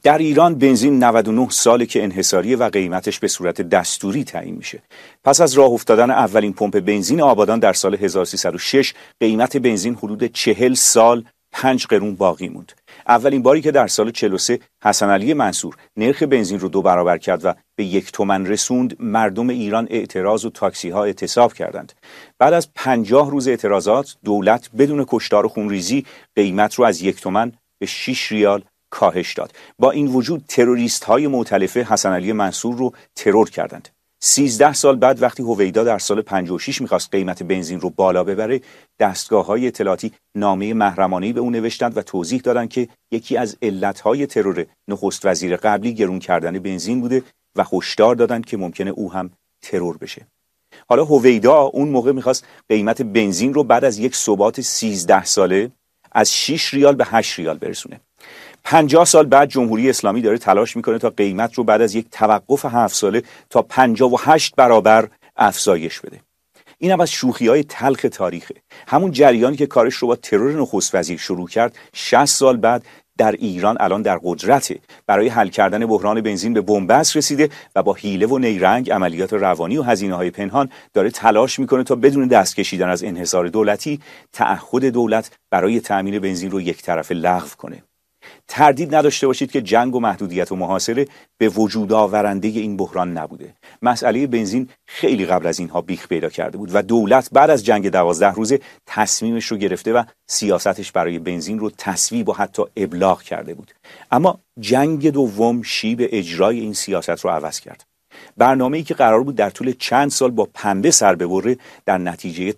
در ایران بنزین 99 ساله که انحصاریه و قیمتش به صورت دستوری تعیین میشه. پس از راه افتادن اولین پمپ بنزین آبادان در سال 1306 قیمت بنزین حدود 40 سال 5 قرون باقی موند. اولین باری که در سال 43 حسن علی منصور نرخ بنزین رو 2 برابر کرد و به 1 تومن رسوند، مردم ایران اعتراض و تاکسی ها اعتصاب کردند. بعد از 50 روز اعتراضات، دولت بدون کشتار و خونریزی قیمت رو از 1 تومن به 6 ریال کاهش داد. با این وجود تروریست های مؤتلفه حسن علی منصور رو ترور کردند. 13 سال بعد وقتی هویدا در سال 56 میخواست قیمت بنزین رو بالا ببره، دستگاه‌های اطلاعاتی نامه محرمانه‌ای به اون نوشتند و توضیح دادند که یکی از علتهای ترور نخست وزیر قبلی گرون کردن بنزین بوده و هشدار دادند که ممکنه او هم ترور بشه. حالا هویدا اون موقع میخواست قیمت بنزین رو بعد از یک ثبات 13 ساله از 6 ریال به 8 ریال برسونه. 50 سال بعد جمهوری اسلامی داره تلاش میکنه تا قیمت رو بعد از یک توقف 7 ساله تا 58 برابر افزایش بده. این هم از شوخی‌های تلخ تاریخه. همون جریانی که کارش رو با ترور نخست وزیر شروع کرد 60 سال بعد در ایران الان در قدرته. برای حل کردن بحران بنزین به بنبست رسیده و با حیله و نیرنگ، عملیات روانی و هزینه‌های پنهان داره تلاش میکنه تا بدون دست کشیدن از انحصار دولتی تعهد دولت برای تأمین بنزین رو یک طرفه لغو کنه. تردید نداشته باشید که جنگ و محدودیت و محاصره به وجود آورنده این بحران نبوده. مسئله بنزین خیلی قبل از اینها بیخ پیدا کرده بود و دولت بعد از جنگ 12 روزه تصمیمش رو گرفته و سیاستش برای بنزین رو تصویب و حتی ابلاغ کرده بود. اما جنگ دوم شیب اجرای این سیاست رو عوض کرد. برنامه‌ای که قرار بود در طول چند سال با پنبه سر ببره، در نتیجه